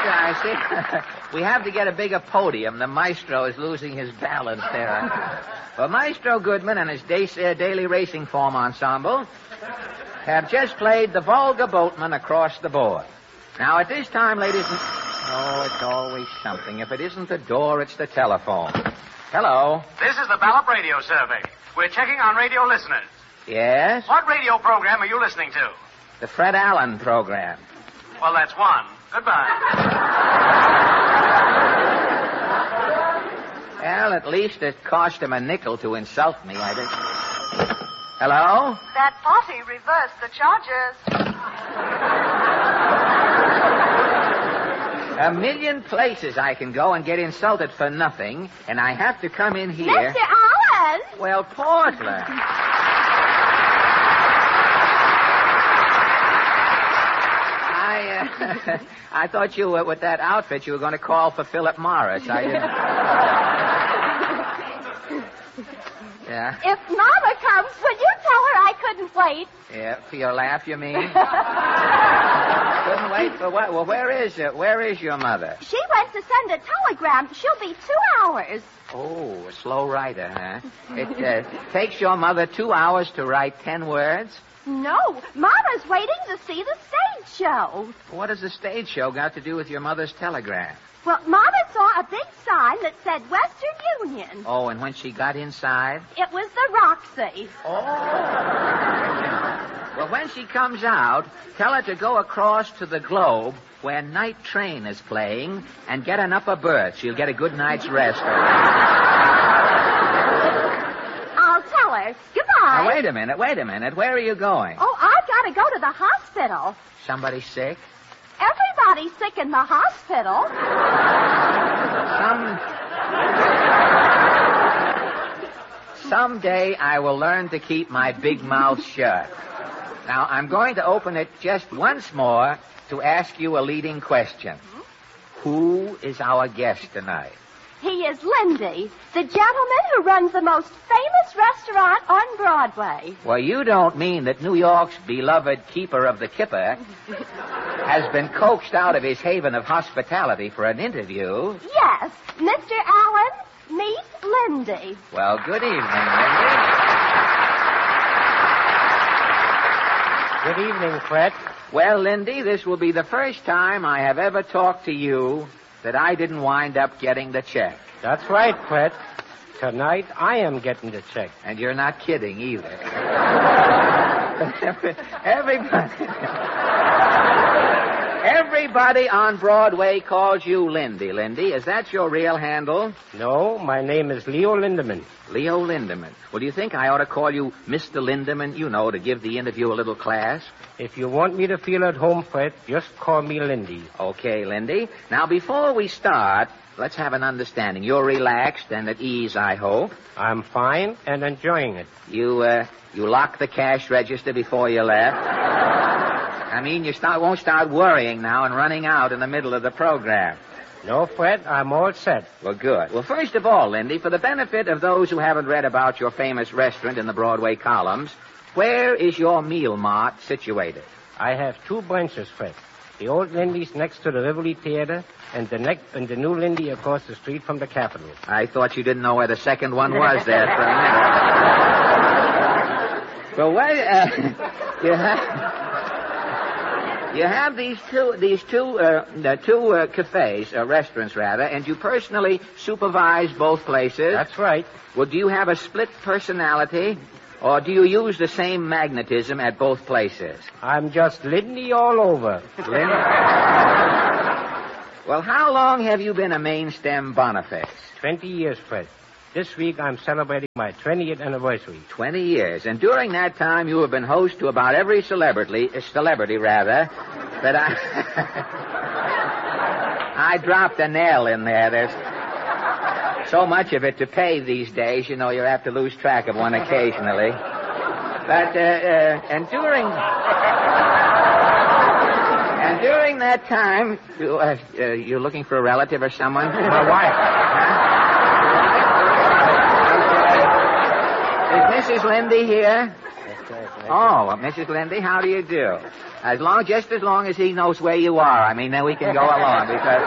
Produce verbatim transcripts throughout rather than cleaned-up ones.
I see. We have to get a bigger podium. The maestro is losing his balance there. Well, Maestro Goodman and his day, uh, daily racing form ensemble have just played the Vulgar Boatman across the board. Now, at this time, ladies and... Oh, it's always something. If it isn't the door, it's the telephone. Hello. This is the Ballop Radio Survey. We're checking on radio listeners. Yes? What radio program are you listening to? The Fred Allen program. Well, that's one. Goodbye. Well, at least it cost him a nickel to insult me, I think. Hello? That party reversed the charges. A million places I can go and get insulted for nothing, and I have to come in here... Mister Allen! Well, Portland. I, uh, I thought you, uh, with that outfit, you were going to call for Philip Morris. I didn't... Yeah? If Mama comes, will you tell her I couldn't wait? Yeah, for your laugh, you mean? Couldn't wait for what? Well, where is it? Where is your mother? She went to send a telegram. She'll be two hours. Oh, a slow writer, huh? It uh, takes your mother two hours to write ten words? No, Mama's waiting to see the stage show. What has the stage show got to do with your mother's telegram? Well, Mama saw a big sign that said Western Union. Oh, and when she got inside? It was the Roxy. Oh. Well, when she comes out, tell her to go across to the Globe where Night Train is playing and get an upper berth. She'll get a good night's rest. I'll tell her. Goodbye. Now, wait a minute, wait a minute. Where are you going? Oh, I've got to go to the hospital. Somebody sick? Everybody's sick in the hospital. Some... Someday I will learn to keep my big mouth shut. Now, I'm going to open it just once more to ask you a leading question. Mm-hmm. Who is our guest tonight? He is Lindy, the gentleman who runs the most famous restaurant on Broadway. Well, you don't mean that New York's beloved keeper of the kipper has been coaxed out of his haven of hospitality for an interview? Yes. Mister Allen, meet Lindy. Well, good evening, Lindy. Good evening, Fred. Well, Lindy, this will be the first time I have ever talked to you that I didn't wind up getting the check. That's right, Fred. Tonight, I am getting the check. And you're not kidding either. Everybody... Everybody on Broadway calls you Lindy. Lindy, is that your real handle? No, my name is Leo Lindemann. Leo Lindemann. Well, do you think I ought to call you Mister Lindemann, you know, to give the interview a little class? If you want me to feel at home, Fred, just call me Lindy. Okay, Lindy. Now, before we start, let's have an understanding. You're relaxed and at ease, I hope. I'm fine and enjoying it. You, uh, you locked the cash register before you left? I mean, you start, won't start worrying now and running out in the middle of the program. No, Fred, I'm all set. Well, good. Well, first of all, Lindy, for the benefit of those who haven't read about your famous restaurant in the Broadway columns, where is your meal mart situated? I have two branches, Fred. The old Lindy's next to the Rivoli Theater, and the next and the new Lindy across the street from the Capitol. I thought you didn't know where the second one was there for a minute. Well, wait, uh, you have... You have these two, these two, uh, the two uh, cafes, uh, restaurants rather, and you personally supervise both places. That's right. Well, do you have a split personality, or do you use the same magnetism at both places? I'm just Lindy all over. Lindy? Well, how long have you been a main stem Boniface? Twenty years, Fred. This week I'm celebrating my twentieth anniversary. Twenty years. And during that time, you have been host to about every celebrity, uh, celebrity rather, that I... I dropped a nail in there. There's so much of it to pay these days, you know, you have to lose track of one occasionally. But, uh, uh, and during... And during that time, you, uh, uh, you're looking for a relative or someone? My wife. Is Missus Lindy here? Oh, well, Missus Lindy, how do you do? As long, just as long as he knows where you are. I mean, then we can go along because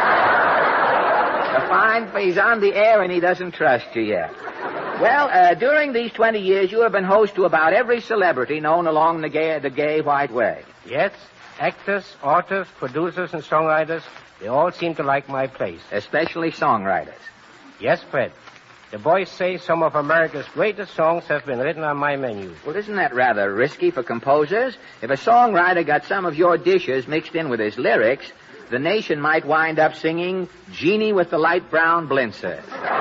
the fine, he's on the air and he doesn't trust you yet. Well, uh, during these twenty years, you have been host to about every celebrity known along the gay, the gay white way. Yes, actors, authors, producers, and songwriters, they all seem to like my place. Especially songwriters. Yes, Fred. The boys say some of America's greatest songs have been written on my menu. Well, isn't that rather risky for composers? If a songwriter got some of your dishes mixed in with his lyrics, the nation might wind up singing Jeannie with the Light Brown Blinzer.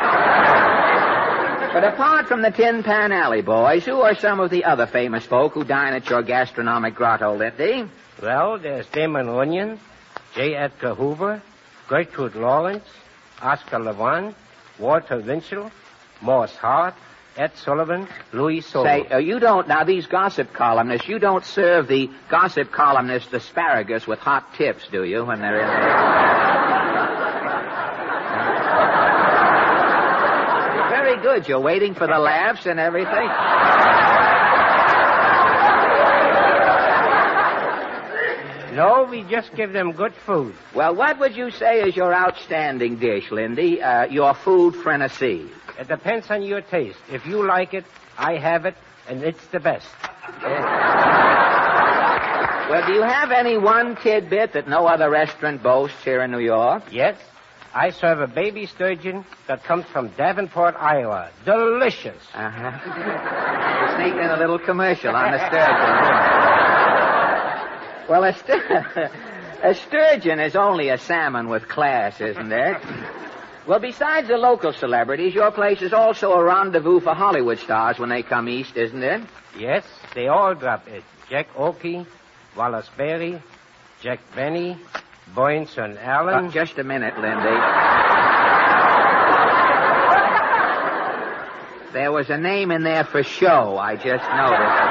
But apart from the Tin Pan Alley boys, who are some of the other famous folk who dine at your gastronomic grotto, Lindy? Well, there's Damon Runyon, J. Edgar Hoover, Gertrude Lawrence, Oscar Levant, Walter Winchell, Morse Hart, Ed Sullivan, Louis Sobel. Say, uh, you don't, now these gossip columnists, you don't serve the gossip columnists asparagus with hot tips, do you, when they're in there? Very good. You're waiting for the laughs and everything. No, we just give them good food. Well, what would you say is your outstanding dish, Lindy? Uh, your food frenesí? It depends on your taste. If you like it, I have it, and it's the best. Well, do you have any one tidbit that no other restaurant boasts here in New York? Yes. I serve a baby sturgeon that comes from Davenport, Iowa. Delicious. Uh-huh. You sneaked in a little commercial on the sturgeon. Well, a, st- a sturgeon is only a salmon with class, isn't it? Well, besides the local celebrities, your place is also a rendezvous for Hollywood stars when they come east, isn't it? Yes, they all drop it. Jack Oakey, Wallace Beery, Jack Benny, Boynton Allen. Uh, just a minute, Lindy. There was a name in there for show, I just noticed.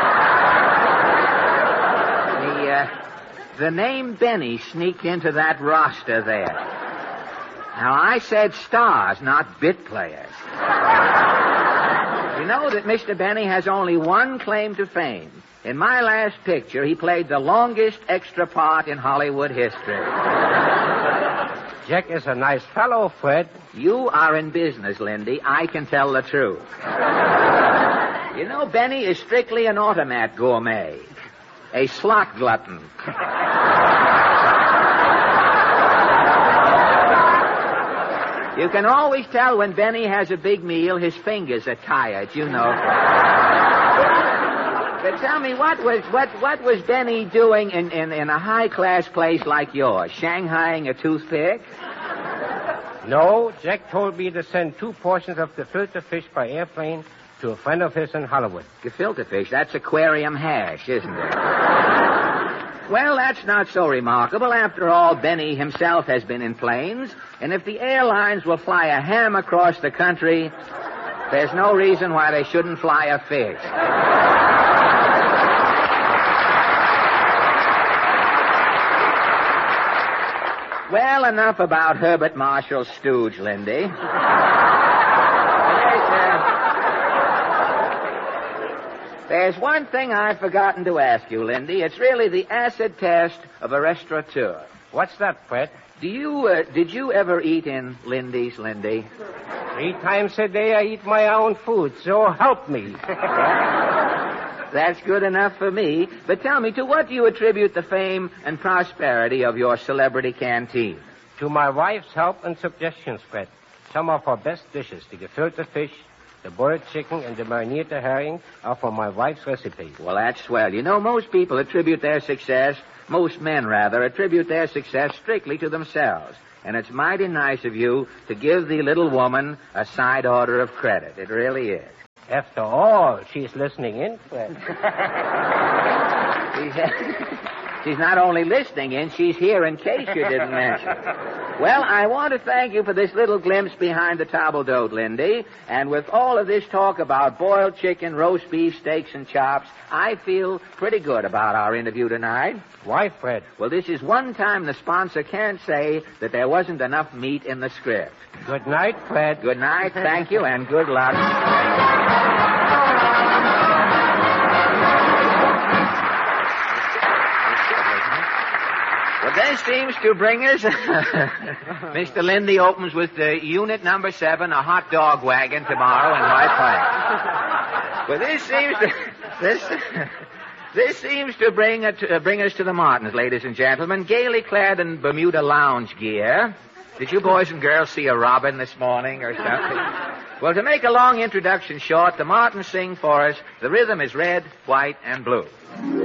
The, uh, the name Benny sneaked into that roster there. Now, I said stars, not bit players. You know that Mister Benny has only one claim to fame. In my last picture, he played the longest extra part in Hollywood history. Jack is a nice fellow, Fred. You are in business, Lindy. I can tell the truth. You know, Benny is strictly an automat gourmet. A slot glutton. You can always tell when Benny has a big meal, his fingers are tired, you know. But tell me, what was what what was Benny doing in, in, in a high-class place like yours? Shanghaiing a toothpick? No, Jack told me to send two portions of the filter fish by airplane to a friend of his in Hollywood. Gefilte fish, that's aquarium hash, isn't it? Well, that's not so remarkable. After all, Benny himself has been in planes, and if the airlines will fly a ham across the country, there's no reason why they shouldn't fly a fish. Well, enough about Herbert Marshall's stooge, Lindy. There's one thing I've forgotten to ask you, Lindy. It's really the acid test of a restaurateur. What's that, Fred? Do you, uh, did you ever eat in Lindy's, Lindy? Three times a day I eat my own food, so help me. That's good enough for me. But tell me, to what do you attribute the fame and prosperity of your celebrity canteen? To my wife's help and suggestions, Fred. Some of her best dishes, the gefilte fish, the boiled chicken, and the marinated herring, are from my wife's recipe. Well, that's swell. You know, most people attribute their success, most men, rather, attribute their success strictly to themselves. And it's mighty nice of you to give the little woman a side order of credit. It really is. After all, she's listening in, Fred. she's, she's not only listening in, she's here in case you didn't mention. Well, I want to thank you for this little glimpse behind the table d'hote, Lindy. And with all of this talk about boiled chicken, roast beef, steaks, and chops, I feel pretty good about our interview tonight. Why, Fred? Well, this is one time the sponsor can't say that there wasn't enough meat in the script. Good night, Fred. Good night, thank you, and good luck. Well, this seems to bring us. Mister Lindy opens with the unit number seven, a hot dog wagon tomorrow in White Plains. Well, this seems to this this seems to bring it to, uh, bring us to the Martins, ladies and gentlemen, gaily clad in Bermuda lounge gear. Did you boys and girls see a robin this morning or something? Well, to make a long introduction short, the Martins sing for us. The rhythm is red, white, and blue.